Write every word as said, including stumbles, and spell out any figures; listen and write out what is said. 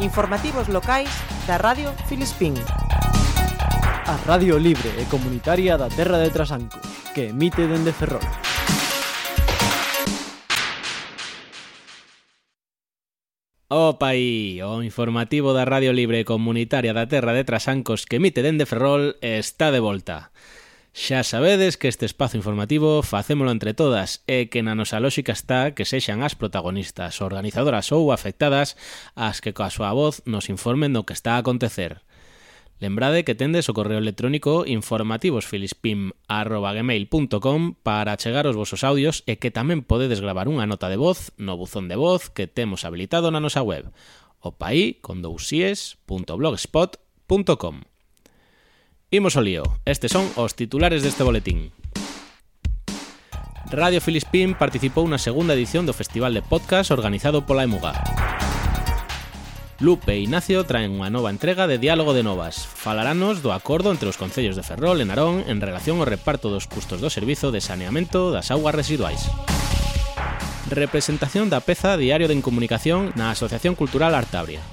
Informativos locais da Radio Filispín. A Radio Libre e Comunitaria da Terra de Trasancos, que emite dende Ferrol. Opa aí, o informativo da Radio Libre e Comunitaria da Terra de Trasancos que emite dende Ferrol está de volta. Xa sabedes que este espazo informativo facémolo entre todas e que na nosa lóxica está que sexan as protagonistas, organizadoras ou afectadas as que coa súa voz nos informen do que está a acontecer. Lembrade que tendes o correo electrónico informativosfilispim arroba gmail punto com para chegar os vosos audios e que tamén podedes gravar unha nota de voz no buzón de voz que temos habilitado na nosa web opaí con dous síes punto blogspot punto com. Imos ao lío, estes son os titulares deste boletín. Radio Filispín participou na segunda edición do Festival de Podcast organizado pola Emuga. Lupe e Ignacio traen unha nova entrega de Diálogo de Novas. Falaranos do acordo entre os concellos de Ferrol e Narón en relación ao reparto dos custos do servizo de saneamento das augas residuais. Representación da peza Diario de Incomunicación na Asociación Cultural Artabria.